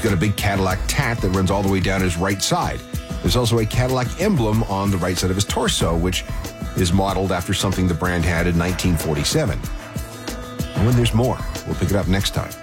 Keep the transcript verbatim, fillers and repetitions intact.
got a big Cadillac tat that runs all the way down his right side. There's also a Cadillac emblem on the right side of his torso, which is modeled after something the brand had in nineteen forty-seven. And when there's more, we'll pick it up next time.